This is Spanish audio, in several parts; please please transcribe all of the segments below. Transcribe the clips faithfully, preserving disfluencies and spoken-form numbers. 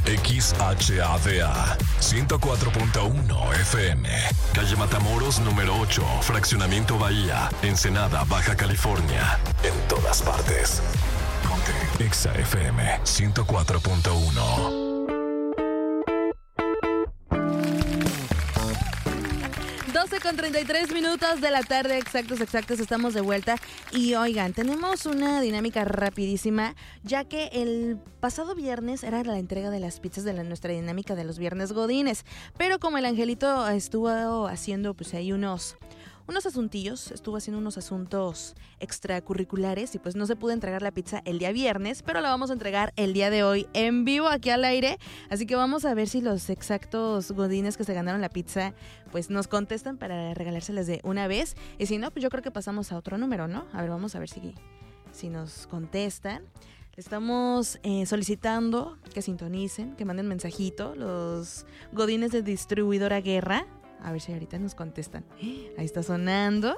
X H A D A ciento cuatro punto uno F M, calle Matamoros número ocho, Fraccionamiento Bahía, Ensenada, Baja California. En todas partes. Ponte Exa F M ciento cuatro punto uno. doce con treinta y tres minutos de la tarde, exactos, exactos, estamos de vuelta. Y oigan, tenemos una dinámica rapidísima, ya que el pasado viernes era la entrega de las pizzas de la, nuestra dinámica de los viernes godines. Pero como el Angelito estuvo haciendo pues ahí unos... unos asuntillos, estuvo haciendo unos asuntos extracurriculares y pues no se pudo entregar la pizza el día viernes, pero la vamos a entregar el día de hoy en vivo aquí al aire, así que vamos a ver si los exactos godines que se ganaron la pizza pues nos contestan para regalárselas de una vez, y si no, pues yo creo que pasamos a otro número, ¿no? A ver, vamos a ver si, si nos contestan. Le estamos eh, solicitando que sintonicen, que manden mensajito los godines de Distribuidora Guerra. A ver si ahorita nos contestan. Ahí está sonando.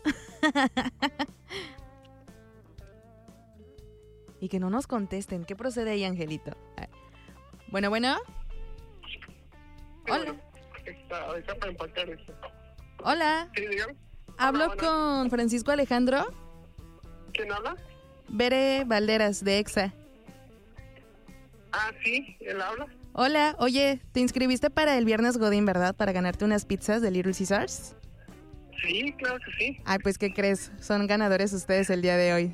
Y que no nos contesten. ¿Qué procede ahí, Angelito? Bueno, bueno. Hola. Está, está para empacar esto. Hola. Sí, dígame. Hablo Hola, con Francisco Alejandro. ¿Quién habla? Bere Valderas, de Exa. Ah, sí, él habla. Hola, oye, te inscribiste para el viernes Godín, ¿verdad? Para ganarte unas pizzas de Little Caesars. Sí, claro que sí. Ay, pues, ¿qué crees? Son ganadores ustedes el día de hoy.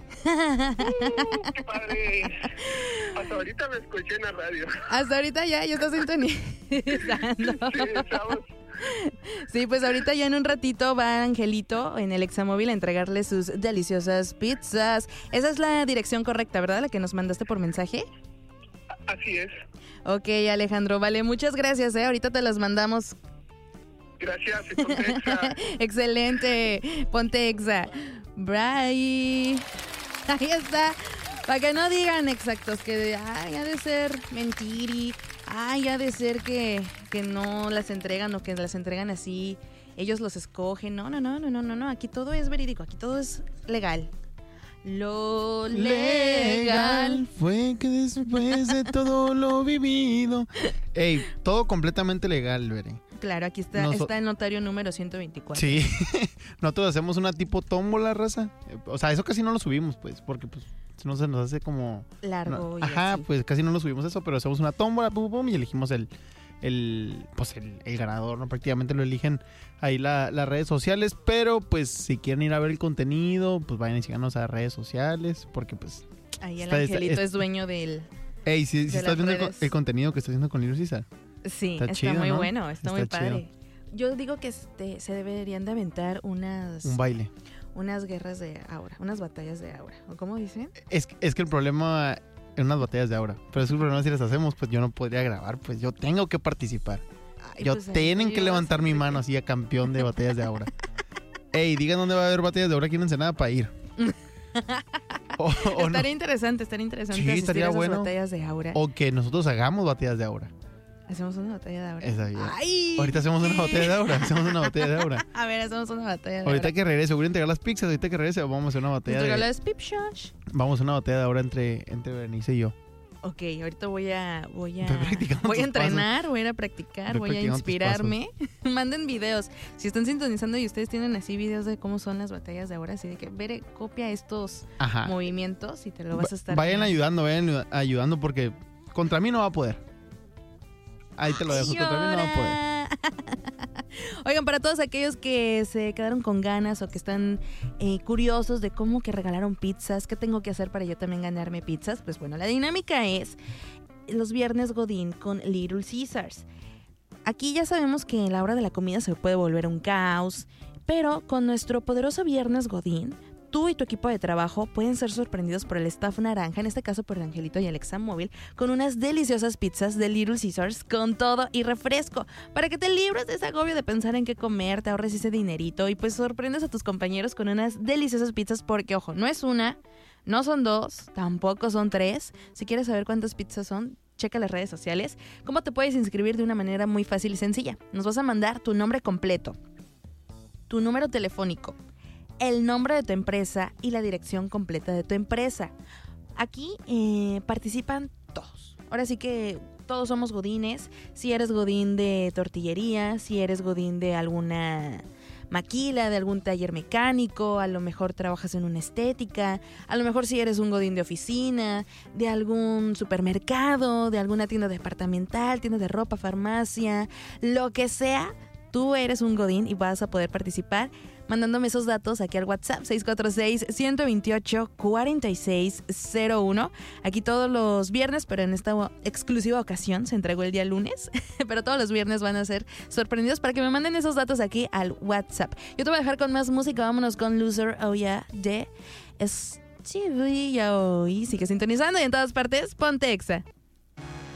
Uh, ¡Qué padre! Hasta ahorita me escuché en la radio. Hasta ahorita ya, ya estás sintonizando. Sí, estamos. Sí, pues ahorita ya en un ratito va Angelito en el Examóvil a entregarle sus deliciosas pizzas. Esa es la dirección correcta, ¿verdad? La que nos mandaste por mensaje. Así es. Ok, Alejandro, vale, muchas gracias, ¿eh? Ahorita te las mandamos. Gracias, y ponte Exa. Excelente, ponte Exa. Bray. Ahí está. Para que no digan exactos que, ay, ha de ser mentiri, ay, ha de ser que, que no las entregan o que las entregan así, ellos los escogen. No, no, no, no, no, no, no, aquí todo es verídico, aquí todo es legal. Lo legal fue que después de todo lo vivido. Ey, todo completamente legal, Bere. Claro, aquí está, Nos... está el notario número ciento veinticuatro. Sí, nosotros hacemos una tipo tómbola, raza. O sea, eso casi no lo subimos, pues, porque pues no se nos hace como... largo. No, ajá, así. Pues casi no lo subimos eso, pero hacemos una tómbola, pum, pum, y elegimos el... el pues el, el ganador, ¿no? Prácticamente lo eligen ahí la, las redes sociales, pero pues si quieren ir a ver el contenido, pues vayan y síganos a las redes sociales, porque pues... Ahí el está, Angelito está, es dueño del... Ey, si, si estás viendo el, el contenido que está haciendo con Little Caesar. Sí, está, está chido, muy ¿no? bueno, está, está muy chido. padre. Yo digo que este, se deberían de aventar unas... un baile. Unas guerras de aura, unas batallas de aura, ¿o cómo dicen? Es, es que el problema... en unas batallas de aura. Pero es que el problema si las hacemos, pues yo no podría grabar, pues yo tengo que participar. Ay, yo pues tienen que levantar mi mano así a campeón de batallas de aura. Ey, digan dónde va a haber batallas de aura aquí en Ensenada para ir. o, o estaría no. interesante, estaría interesante sí, asistir estaría a esas bueno. batallas de aura. O que nosotros hagamos batallas de aura. Hacemos una batalla de aura. Esa bien. Ay. Ahorita hacemos una batalla de aura. Hacemos una batalla de aura. A ver, hacemos una batalla de ahorita aura. Ahorita que regrese, voy a entregar las pizzas. Ahorita que regrese, vamos a hacer una batalla de aura. las pip shosh. Vamos a una batalla de aura entre, entre Berenice y yo. Ok, ahorita voy a voy a voy a entrenar, pasos. voy a ir a practicar, voy, voy a inspirarme. Manden videos. Si están sintonizando y ustedes tienen así videos de cómo son las batallas de ahora, así de que Bere, copia estos Ajá. movimientos y te lo vas a estar Vayan viendo. ayudando, vayan ayudando porque contra mí no va a poder. Ahí te lo dejo, Llora. contra mí no va a poder. Oigan, para todos aquellos que se quedaron con ganas o que están eh, curiosos de cómo que regalaron pizzas, qué tengo que hacer para yo también ganarme pizzas, pues bueno, la dinámica es los viernes Godín con Little Caesars. Aquí ya sabemos que en la hora de la comida se puede volver un caos, pero con nuestro poderoso viernes Godín, tú y tu equipo de trabajo pueden ser sorprendidos por el staff naranja, en este caso por Angelito y el Examóvil, con unas deliciosas pizzas de Little Caesars con todo y refresco, para que te libres de ese agobio de pensar en qué comer, te ahorres ese dinerito y pues sorprendes a tus compañeros con unas deliciosas pizzas porque, ojo, no es una, no son dos, tampoco son tres. Si quieres saber cuántas pizzas son, checa las redes sociales. ¿Cómo te puedes inscribir de una manera muy fácil y sencilla? Nos vas a mandar tu nombre completo, tu número telefónico, el nombre de tu empresa y la dirección completa de tu empresa. Aquí eh, participan todos. Ahora sí que todos somos godines. Si eres godín de tortillería, si eres godín de alguna maquila, de algún taller mecánico, a lo mejor trabajas en una estética, a lo mejor si eres un godín de oficina, de algún supermercado, de alguna tienda departamental, tienda de ropa, farmacia, lo que sea, tú eres un godín y vas a poder participar mandándome esos datos aquí al WhatsApp seis cuatro seis, uno dos ocho, cuatro seis cero uno. Aquí todos los viernes, pero en esta exclusiva ocasión se entregó el día lunes, pero todos los viernes van a ser sorprendidos para que me manden esos datos aquí al WhatsApp. Yo te voy a dejar con más música, vámonos con Loser, oh yeah, de Stevie. Y sigue sintonizando y en todas partes, ponte Exa.